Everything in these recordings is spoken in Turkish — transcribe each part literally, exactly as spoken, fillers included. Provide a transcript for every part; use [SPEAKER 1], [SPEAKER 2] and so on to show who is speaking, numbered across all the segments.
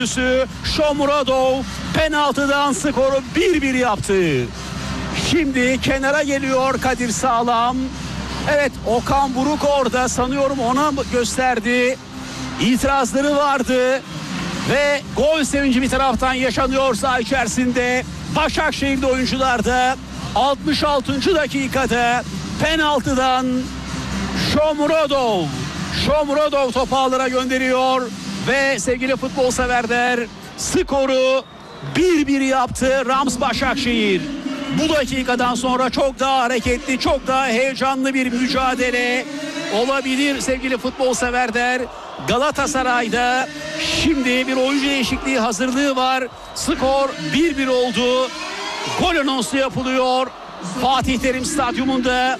[SPEAKER 1] Shomurodov penaltıdan skoru bir bir yaptı. Şimdi kenara geliyor Kadir Sağlam. Evet, Okan Buruk orada, sanıyorum ona gösterdi. İtirazları vardı ve gol sevinci bir taraftan yaşanıyor saha içerisinde. Başakşehir'de oyuncular da altmış altıncı dakikada penaltıdan Shomurodov Shomurodov topu ağlara gönderiyor ve sevgili futbol severler, skoru bir bir yaptı Rams Başakşehir. Bu dakikadan sonra çok daha hareketli, çok daha heyecanlı bir mücadele olabilir sevgili futbol severler. Galatasaray'da şimdi bir oyuncu değişikliği hazırlığı var. Skor bir bir oldu. Gol anonsu yapılıyor Fatih Terim Stadyumunda.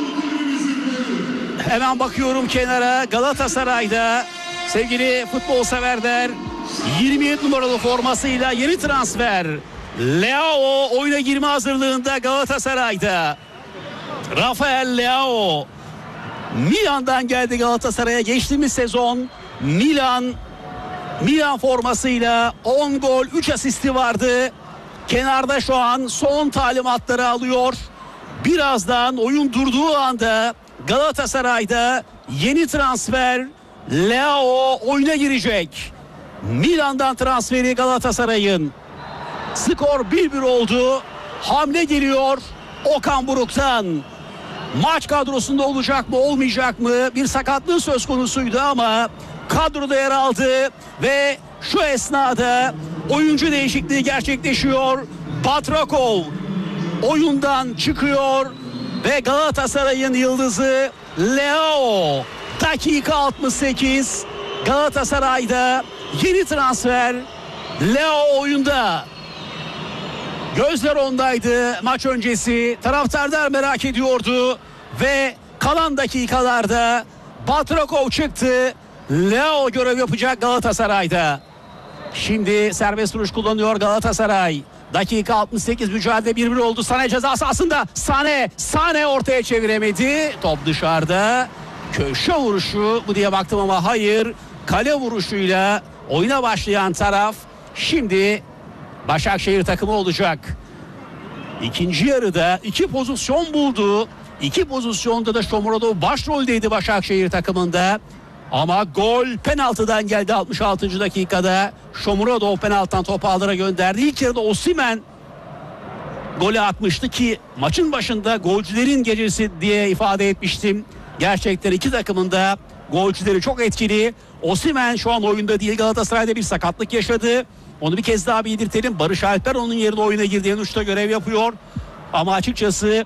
[SPEAKER 1] Hemen bakıyorum kenara. Galatasaray'da sevgili futbol severler, yirmi yedi numaralı formasıyla yeni transfer Leao oyuna girme hazırlığında Galatasaray'da. Rafael Leao Milan'dan geldi Galatasaray'a. Geçtiğimiz sezon Milan Milan formasıyla on gol üç asisti vardı. Kenarda şu an son talimatları alıyor. Birazdan oyun durduğu anda Galatasaray'da yeni transfer Leao oyuna girecek. Milan'dan transferi Galatasaray'ın. Skor bir bir oldu. Hamle geliyor Okan Buruk'tan. Maç kadrosunda olacak mı olmayacak mı? Bir sakatlığı söz konusuydu ama kadroda yer aldı ve şu esnada oyuncu değişikliği gerçekleşiyor. Batrakov oyundan çıkıyor ve Galatasaray'ın yıldızı Leao. Dakika altmış sekiz. Galatasaray'da yeni transfer Leao oyunda. Gözler ondaydı maç öncesi. Taraftarlar merak ediyordu ve kalan dakikalarda Batrakov çıktı. Leao görev yapacak Galatasaray'da. Şimdi serbest vuruş kullanıyor Galatasaray. Dakika altmış sekiz, mücadele bir bir oldu. Sané ceza sahasında. Sané, Sané ortaya çeviremedi. Top dışarıda. Köşe vuruşu bu diye baktım ama hayır. Kale vuruşuyla oyuna başlayan taraf şimdi Başakşehir takımı olacak. İkinci yarıda iki pozisyon buldu. İki pozisyonda da Shomurodov başroldeydi Başakşehir takımında. Ama gol penaltıdan geldi altmış altıncı dakikada. Shomurodov penaltıdan topu ağlara gönderdi. İlk yarıda Osimhen golü atmıştı ki maçın başında golcülerin gecesi diye ifade etmiştim. Gerçekten iki takımın da golcüleri çok etkili. Osimhen şu an oyunda değil, Galatasaray'da bir sakatlık yaşadı. Onu bir kez daha bildirtelim. Barış Alper onun yerine oyuna girdiği en uçta görev yapıyor. Ama açıkçası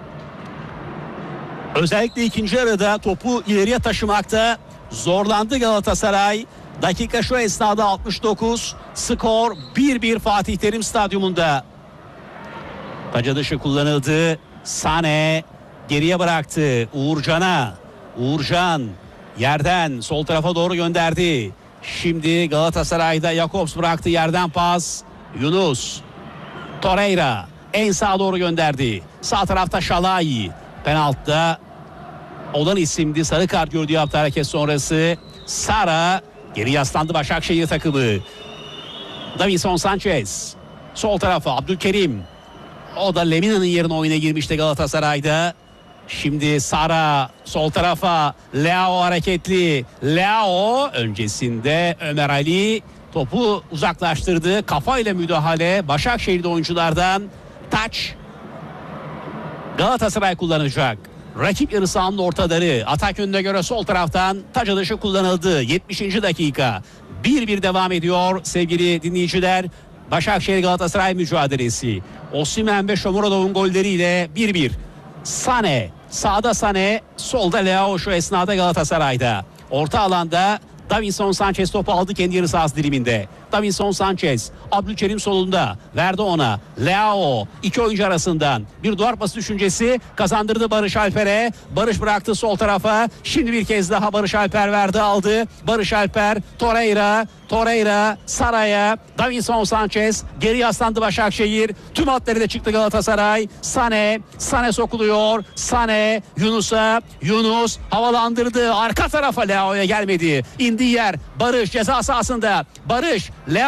[SPEAKER 1] özellikle ikinci yarıda topu ileriye taşımakta zorlandı Galatasaray. Dakika şu esnada altmış dokuz. Skor bir bir Fatih Terim Stadyumunda. Taca dışı kullanıldı. Sané geriye bıraktı Uğurcan'a. Uğurcan yerden sol tarafa doğru gönderdi. Şimdi Galatasaray'da Jakobs bıraktı yerden pas. Yunus. Torreira en sağa doğru gönderdi. Sağ tarafta Şalai. Penaltıda olan isimdi. Sarı kart gördü yaptı hareket sonrası. Sara geri yaslandı Başakşehir takımı. Davinson Sanchez. Sol tarafa Abdülkerim. O da Lemina'nın yerine oyuna girmişti Galatasaray'da. Şimdi Sara sol tarafa, Leao hareketli. Leao öncesinde Ömer Ali topu uzaklaştırdı. Kafayla müdahale Başakşehir'de oyunculardan. Taç Galatasaray kullanacak. Rakip yarı sahanın ortaları. Atak yönüne göre sol taraftan taç atışı kullanıldı. yetmişinci dakika. bir bir devam ediyor sevgili dinleyiciler. Başakşehir Galatasaray mücadelesi. Osimhen ve Shomurodov'un golleriyle bir bir. Sané, sağda Sané, solda Leao şu esnada Galatasaray'da. Orta alanda Davinson Sanchez topu aldı kendi yarı sahası diliminde. Davinson Sanchez, Abdülkerim solunda, verdi ona. Leao iki oyuncu arasından bir duvar pası düşüncesi kazandırdı Barış Alper'e. Barış bıraktı sol tarafa. Şimdi bir kez daha Barış Alper verdi aldı. Barış Alper, Torreira, Torreira, Sara'ya, Davinson Sanchez geri yaslandı Başakşehir. Tüm hatları da çıktı Galatasaray. Sané, Sané sokuluyor. Sané, Yunus'a, Yunus havalandırdı. Arka tarafa Leao'ya gelmedi. İndiği yer Barış ceza sahasında. Barış. Leao